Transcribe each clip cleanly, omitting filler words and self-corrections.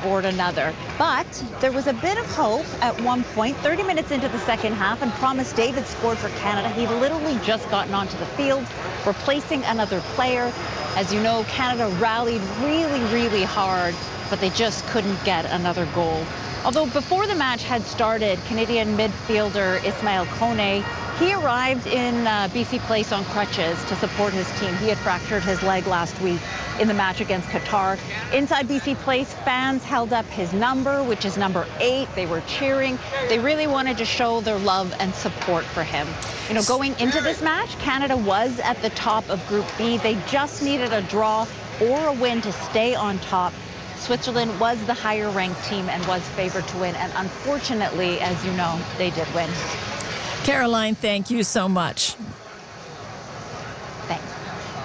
scored another. But there was a bit of hope at one point, 30 minutes into the second half, and Promise David scored for Canada. He'd literally just gotten onto the field, replacing another player. As you know, Canada rallied really hard, but they just couldn't get another goal. Although before the match had started, Canadian midfielder Ismail Kone, he arrived in BC Place on crutches to support his team. He had fractured his leg last week in the match against Qatar. Inside BC Place, fans held up his number, which is number 8. They were cheering. They really wanted to show their love and support for him. You know, going into this match, Canada was at the top of Group B. They just needed a draw or a win to stay on top. Switzerland was the higher-ranked team and was favored to win. And unfortunately, as you know, they did win. Caroline, thank you so much. Thanks.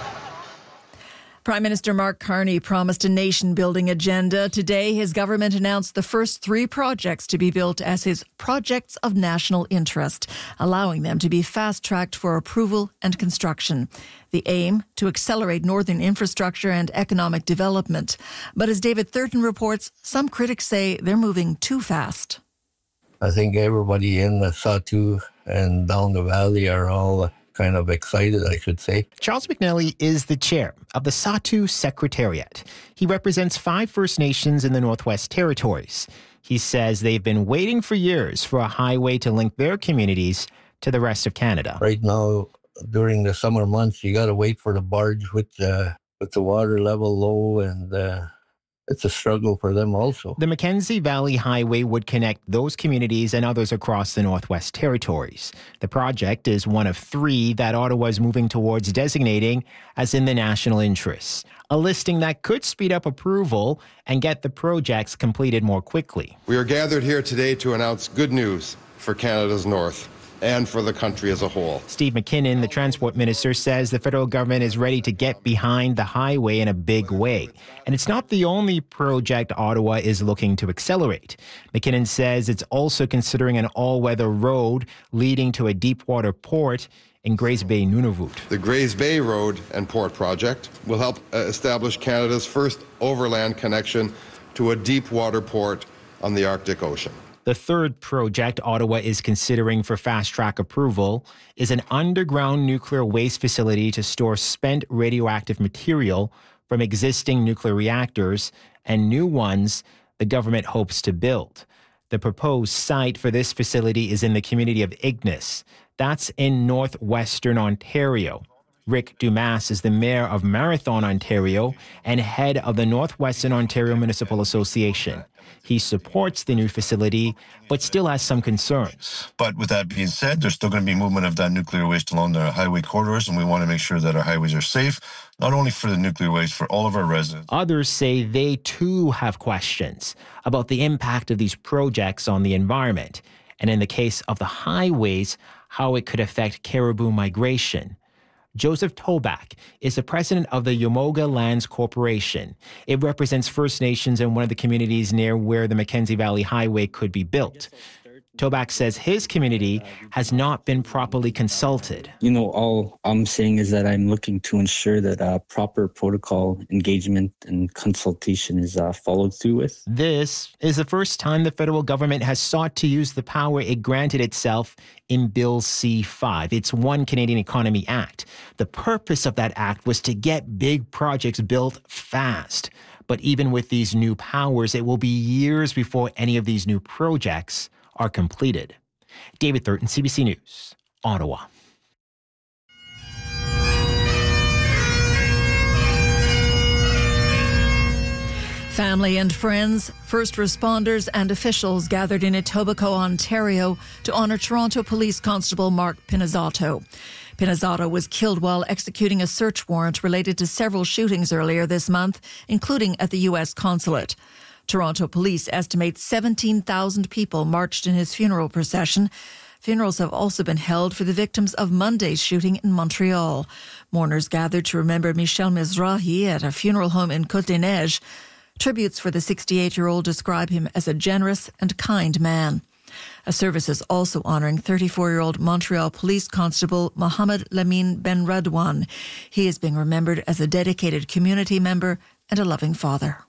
Prime Minister Mark Carney promised a nation-building agenda. Today, his government announced the first 3 projects to be built as his projects of national interest, allowing them to be fast-tracked for approval and construction. The aim, to accelerate northern infrastructure and economic development. But as David Thurton reports, some critics say they're moving too fast. I think everybody in the Sahtu and down the valley are all kind of excited, I should say. Charles McNally is the chair of the Sahtu Secretariat. He represents 5 First Nations in the Northwest Territories. He says they've been waiting for years for a highway to link their communities to the rest of Canada. Right now, during the summer months, you got to wait for the barge with the water level low, and it's a struggle for them also. The Mackenzie Valley Highway would connect those communities and others across the Northwest Territories. The project is one of 3 that Ottawa is moving towards designating as in the national interest, a listing that could speed up approval and get the projects completed more quickly. We are gathered here today to announce good news for Canada's North and for the country as a whole. Steve McKinnon, the transport minister, says the federal government is ready to get behind the highway in a big way. And it's not the only project Ottawa is looking to accelerate. McKinnon says it's also considering an all-weather road leading to a deep-water port in Grays Bay, Nunavut. The Grays Bay Road and Port project will help establish Canada's first overland connection to a deep-water port on the Arctic Ocean. The third project Ottawa is considering for fast-track approval is an underground nuclear waste facility to store spent radioactive material from existing nuclear reactors and new ones the government hopes to build. The proposed site for this facility is in the community of Ignis. That's in northwestern Ontario. Rick Dumas is the mayor of Marathon, Ontario, and head of the Northwestern Ontario Municipal Association. He supports the new facility, but still has some concerns. But with that being said, there's still going to be movement of that nuclear waste along the highway corridors, and we want to make sure that our highways are safe, not only for the nuclear waste, for all of our residents. Others say they too have questions about the impact of these projects on the environment, and in the case of the highways, how it could affect caribou migration. Joseph Toback is the president of the Yamoga Lands Corporation. It represents First Nations in one of the communities near where the Mackenzie Valley Highway could be built. Toback says his community has not been properly consulted. You know, all I'm saying is that I'm looking to ensure that proper protocol engagement and consultation is followed through with. This is the first time the federal government has sought to use the power it granted itself in Bill C-5. It's One Canadian Economy Act. The purpose of that act was to get big projects built fast. But even with these new powers, it will be years before any of these new projects are completed. David Thurton, CBC News, Ottawa. Family and friends, first responders and officials gathered in Etobicoke, Ontario to honour Toronto Police Constable Mark Pinizzato. Pinizzato was killed while executing a search warrant related to several shootings earlier this month, including at the U.S. consulate. Toronto police estimate 17,000 people marched in his funeral procession. Funerals have also been held for the victims of Monday's shooting in Montreal. Mourners gathered to remember Michel Mizrahi at a funeral home in Côte-des-Neiges. Tributes for the 68-year-old describe him as a generous and kind man. A service is also honouring 34-year-old Montreal Police Constable Mohamed Lamine Ben Radwan. He is being remembered as a dedicated community member and a loving father.